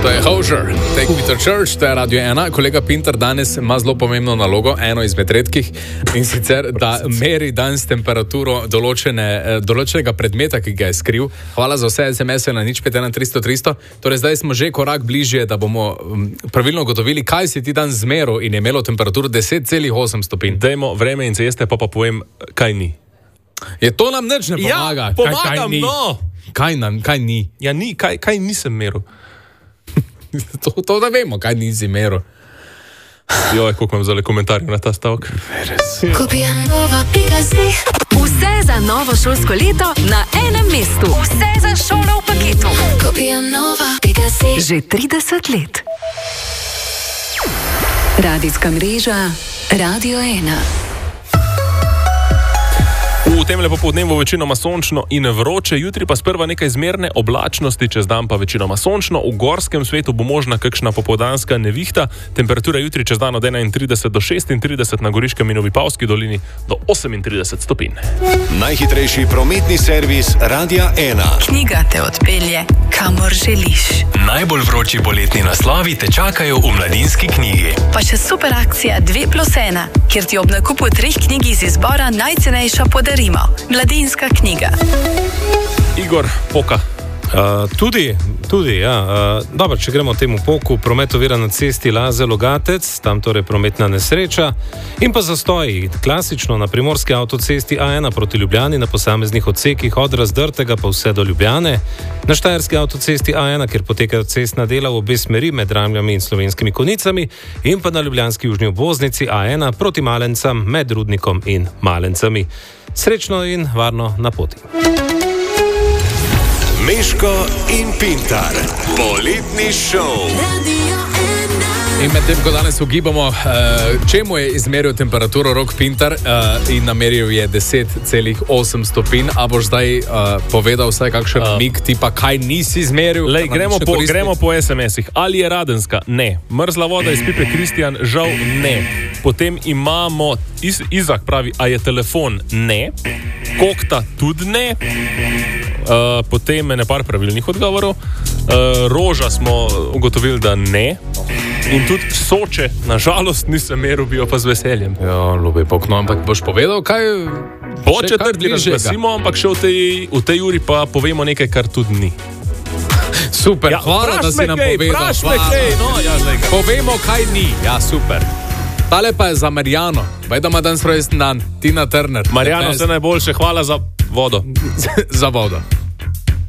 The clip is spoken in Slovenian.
To je Hozier, Take Me to Church, to je Radio 1. Kolega Pintar danes ima zelo pomembno nalogo, eno izmed redkih, in sicer, da meri danes temperaturo določenega predmeta, ki ga je skril. Hvala za vse SMS-e na 051 300 300. Torej, zdaj smo že korak bližje, da bomo pravilno ugotovili, kaj si ti danes zmeril in je imelo temperaturo 10,8 stopinj. Dajmo vreme in ceste, pa povem, kaj ni. Je to nam nič ne pomaga? Ja, pomagam, Kaj ni? Ja, ni, kaj nisem meril. To da vemo, kaj nisi meril. Joj, koliko imam zdaj komentarjev na ta stavek. Vse za novo šolsko leto na enem mestu. Vse za šolo v paketu. Že 30 let. Radijska mreža Radio 1. V tem lepo popoldnevu večinoma sončno in vroče, jutri pa sprva nekaj zmerne oblačnosti, čez dan pa večinoma sončno. V gorskem svetu bo možna kakšna popoldanska nevihta. Temperatura jutri čez dan od 31 do 36, na Goriškem in Vipavski dolini do 38 stopinj. Najhitrejši prometni servis Radia 1. Knjiga te odpelje, kamor želiš. Najbolj vroči poletni naslovi te čakajo v Mladinski knjigi. Pa še super akcija 2+1, kjer ti ob nakupu 3 knjig iz izbora najcenejša podarimo. Mladinska knjiga. Igor, poka. Tudi, ja. Dobro, če gremo temu poku, promet ovira na cesti Laze-Logatec, tam torej prometna nesreča in pa zastoji, klasično na primorski avtocesti A1 proti Ljubljani na posameznih odsekih od Razdrtega pa vse do Ljubljane, na štajerski avtocesti A1, kjer potekajo cestna dela v obe smeri med Dramljami in Slovenskimi Konjicami, in pa na ljubljanski južni obvoznici A1 proti Malencam med Rudnikom in Malencami. Srečno in varno na poti. Meško in Pintar, poletni šov. In medtem, ko danes ugibamo, čemu je izmeril temperaturo Rok Pintar in nameril je 10,8 stopinj, a boš zdaj povedal vsaj kakšen mik tipa, kaj nisi izmeril? Lej, gremo po SMS-ih. Ali je Radenska? Ne. Mrzla voda iz pipe Kristjan? Žal ne. Potem imamo Izak pravi, a je telefon? Ne. Kokta tudi ne. Potem je nepar pravilnih odgovorov. Roža smo ugotovili, da ne. In tudi Soče, nažalost, nisem meril, bi jo pa z veseljem. Ja, ljubi pokno, ampak boš povedal, kaj... Po četrti razglasimo, ampak še v tej uri pa povemo nekaj, kar tudi ni. Super, ja, hvala, da si nam povedal. Povemo, kaj ni. Ja, super. Tale pa je za Marjano. Vej, da ima danes rojsten dan. Tina Turner. Marjano, vse najboljše. Hvala za vodo. Za vodo.